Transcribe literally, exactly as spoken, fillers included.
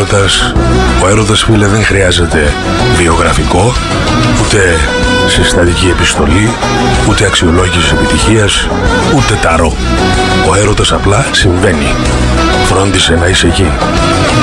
έρωτας, ο έρωτας, φίλε, δεν χρειάζεται βιογραφικό, ούτε συστατική επιστολή, ούτε αξιολόγηση επιτυχίας, ούτε ταρό. Ο έρωτας απλά συμβαίνει. Φρόντισε να είσαι εκεί.